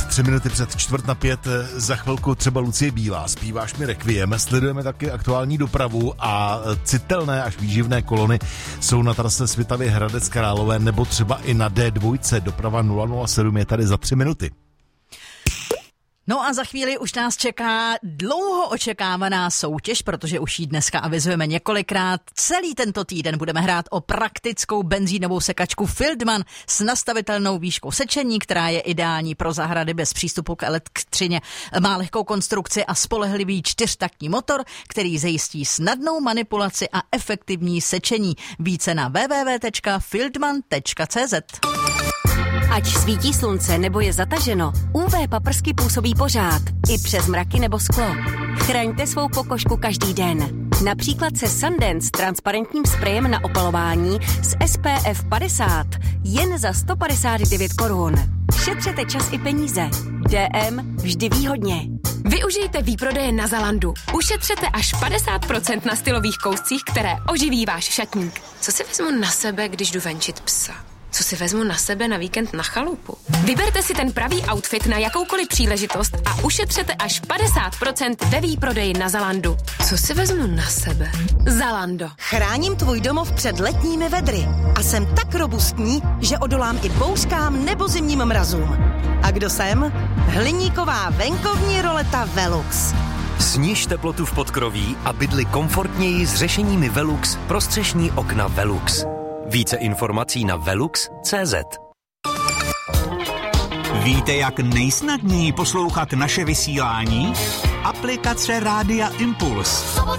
3 minuty před 4:45, za chvilku třeba Lucie Bílá, zpíváš mi Requiem, sledujeme taky aktuální dopravu a citelné až výživné kolony jsou na trase Svitavy Hradec Králové nebo třeba i na D2, doprava 007 je tady za 3 minuty. No a za chvíli už nás čeká dlouho očekávaná soutěž, protože už ji dneska avizujeme několikrát. Celý tento týden budeme hrát o praktickou benzínovou sekačku Fieldman s nastavitelnou výškou sečení, která je ideální pro zahrady bez přístupu k elektřině. Má lehkou konstrukci a spolehlivý 4taktní motor, který zajistí snadnou manipulaci a efektivní sečení. Více na www.fieldman.cz. Ať svítí slunce nebo je zataženo, UV paprsky působí pořád, i přes mraky nebo sklo. Chraňte svou pokožku každý den. Například se Sundance transparentním sprejem na opalování s SPF 50 jen za 159 korun. Šetřete čas i peníze. DM vždy výhodně. Využijte výprodeje na Zalandu. Ušetřete až 50% na stylových kouscích, které oživí váš šatník. Co si vezmu na sebe, když jdu venčit psa? Co si vezmu na sebe na víkend na chalupu? Vyberte si ten pravý outfit na jakoukoliv příležitost a ušetřete až 50% ve výprodeji na Zalandu. Co si vezmu na sebe? Zalando. Chráním tvůj domov před letními vedry a jsem tak robustní, že odolám i bouřkám nebo zimním mrazům. A kdo jsem? Hliníková venkovní roleta Velux. Sniž teplotu v podkroví a bydli komfortněji s řešeními Velux pro střešní okna Velux. Více informací na velux.cz. Víte, jak nejsnadněji poslouchat naše vysílání? Aplikace Rádia Impuls.